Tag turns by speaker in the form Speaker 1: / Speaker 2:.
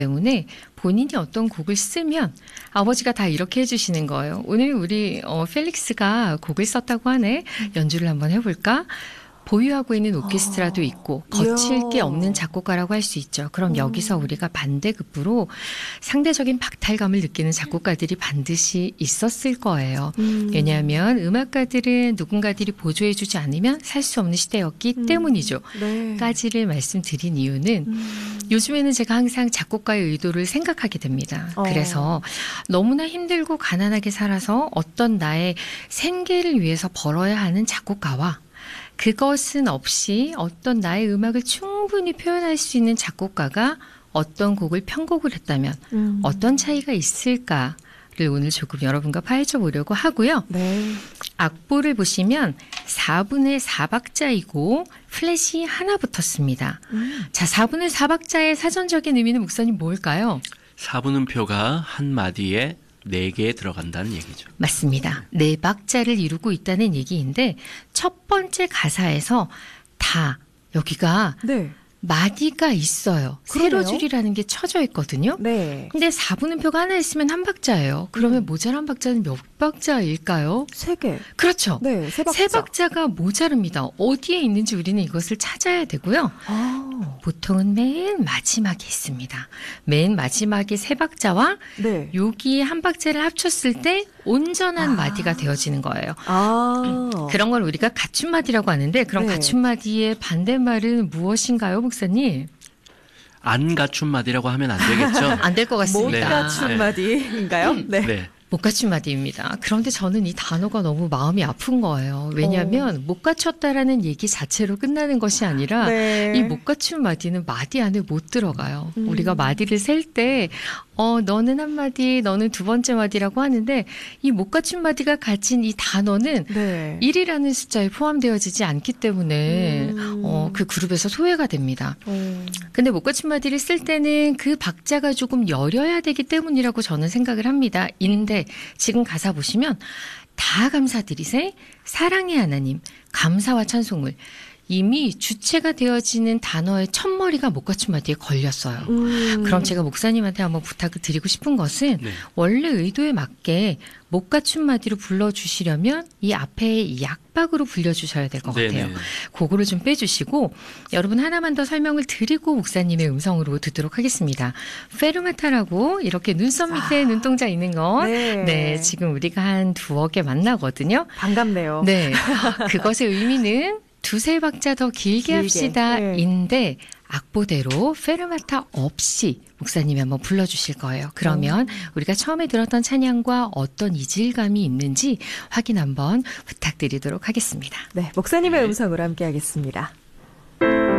Speaker 1: 때문에 본인이 어떤 곡을 쓰면 아버지가 다 이렇게 해주시는 거예요. 오늘 우리 펠릭스가 곡을 썼다고 하네. 연주를 한번 해볼까? 보유하고 있는 오케스트라도 있고 거칠 게 없는 작곡가라고 할 수 있죠. 그럼 여기서 우리가 반대급부로 상대적인 박탈감을 느끼는 작곡가들이 반드시 있었을 거예요. 왜냐하면 음악가들은 누군가들이 보조해주지 않으면 살 수 없는 시대였기 때문이죠.
Speaker 2: 네.
Speaker 1: 까지를 말씀드린 이유는 요즘에는 제가 항상 작곡가의 의도를 생각하게 됩니다. 그래서 너무나 힘들고 가난하게 살아서 어떤 나의 생계를 위해서 벌어야 하는 작곡가와 그것은 없이 어떤 나의 음악을 충분히 표현할 수 있는 작곡가가 어떤 곡을 편곡을 했다면 어떤 차이가 있을까를 오늘 조금 여러분과 파헤쳐 보려고 하고요.
Speaker 2: 네.
Speaker 1: 악보를 보시면 4분의 4박자이고 플랫이 하나 붙었습니다. 자, 4분의 4박자의 사전적인 의미는 목사님 뭘까요?
Speaker 3: 4분음표가 한 마디에 4개 들어간다는 얘기죠.
Speaker 1: 맞습니다. 4박자를 이루고 있다는 얘기인데 첫 번째 가사에서 다 여기가
Speaker 2: 네.
Speaker 1: 마디가 있어요.
Speaker 2: 그러네요.
Speaker 1: 세로줄이라는 게 쳐져 있거든요.
Speaker 2: 네.
Speaker 1: 근데 4분음표가 하나 있으면 한 박자예요. 그러면 모자란 박자는 몇 박자일까요?
Speaker 2: 3개.
Speaker 1: 그렇죠.
Speaker 2: 네, 3박자.
Speaker 1: 세 박자가 모자릅니다. 어디에 있는지 우리는 이것을 찾아야 되고요. 보통은 맨 마지막에 있습니다. 맨 마지막에 3박자와
Speaker 2: 네.
Speaker 1: 여기 한 박자를 합쳤을 때 온전한 마디가 되어지는 거예요. 그런 걸 우리가 갖춤마디라고 하는데 그럼
Speaker 2: 네.
Speaker 1: 갖춤마디의 반대말은 무엇인가요, 목사님?
Speaker 3: 안 갖춘 마디라고 하면 안 되겠죠?
Speaker 1: 안 될 것
Speaker 2: 못
Speaker 1: 같습니다.
Speaker 2: 갖춘 마디인가요? 네.
Speaker 3: 네.
Speaker 1: 못 갖춘 마디입니다. 그런데 저는 이 단어가 너무 마음이 아픈 거예요. 왜냐하면 못 갖췄다라는 얘기 자체로 끝나는 것이 아니라
Speaker 2: 네.
Speaker 1: 이 못 갖춘 마디는 마디 안에 못 들어가요. 우리가 마디를 셀 때 너는 한 마디, 너는 두 번째 마디라고 하는데 이 못 갖춘 마디가 가진 이 단어는
Speaker 2: 네.
Speaker 1: 1이라는 숫자에 포함되어지지 않기 때문에 그 그룹에서 소외가 됩니다. 근데 못 갖춘 마디를 쓸 때는 그 박자가 조금 여려야 되기 때문이라고 저는 생각을 합니다. 인데 지금 가사 보시면 다 감사드리세 사랑의 하나님 감사와 찬송을 이미 주체가 되어지는 단어의 첫머리가 못 갖춘 마디에 걸렸어요. 그럼 제가 목사님한테 한번 부탁을 드리고 싶은 것은
Speaker 3: 네.
Speaker 1: 원래 의도에 맞게 못 갖춘 마디로 불러주시려면 이 앞에 이 약박으로 불려주셔야 될 것 같아요.
Speaker 3: 네네.
Speaker 1: 그거를 좀 빼주시고 여러분 하나만 더 설명을 드리고 목사님의 음성으로 듣도록 하겠습니다. 페르마타라고 이렇게 눈썹 밑에 눈동자 있는 거
Speaker 2: 네.
Speaker 1: 지금 우리가 한 2억에 만나거든요.
Speaker 2: 반갑네요.
Speaker 1: 네, 그것의 의미는 두세 박자 더 길게 합시다
Speaker 2: 네.
Speaker 1: 인데 악보대로 페르마타 없이 목사님이 한번 불러주실 거예요. 그러면 우리가 처음에 들었던 찬양과 어떤 이질감이 있는지 확인 한번 부탁드리도록 하겠습니다.
Speaker 2: 네, 목사님의 음성으로 함께 하겠습니다.